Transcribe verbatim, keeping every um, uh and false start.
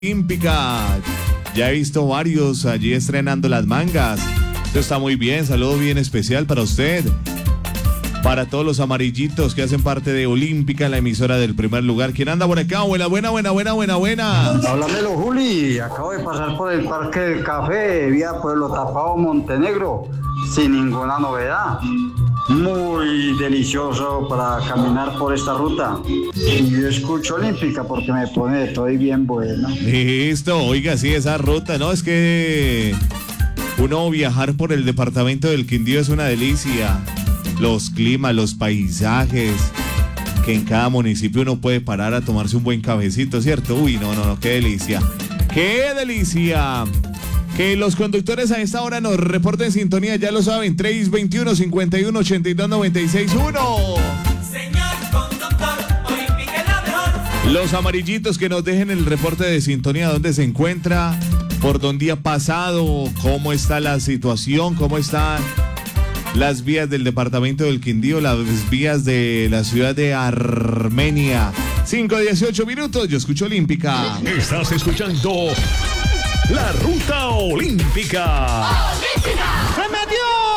Olímpica. Ya he visto varios allí estrenando las mangas. Esto está muy bien, saludo bien especial para usted. Para todos los amarillitos que hacen parte de Olímpica, la emisora del primer lugar. ¿Quién anda por acá? Buena, buena, buena, buena, buena, buena. Háblamelo, Juli. Acabo de pasar por el Parque del Café, vía Pueblo Tapado, Montenegro, sin ninguna novedad. Muy delicioso para caminar por esta ruta. Y yo escucho Olímpica porque me pone de todo y bien bueno. Listo, oiga, sí, esa ruta, ¿no? Es que uno viajar por el departamento del Quindío es una delicia. Los climas, los paisajes, que en cada municipio uno puede parar a tomarse un buen cafecito, ¿cierto? Uy, no, no, no, qué delicia. ¡Qué delicia! Que los conductores a esta hora nos reporten sintonía, ya lo saben, tres veintiuno, cincuenta y uno, ochenta y dos, noventa y seis, uno. Señor conductor, Olímpica es la mejor. Los amarillitos que nos dejen el reporte de sintonía, dónde se encuentra, por dónde ha pasado, cómo está la situación, cómo están las vías del departamento del Quindío, las vías de la ciudad de Armenia. cinco dieciocho minutos, yo escucho Olímpica. Estás escuchando La Ruta Olímpica. ¡Olímpica! ¡Se metió!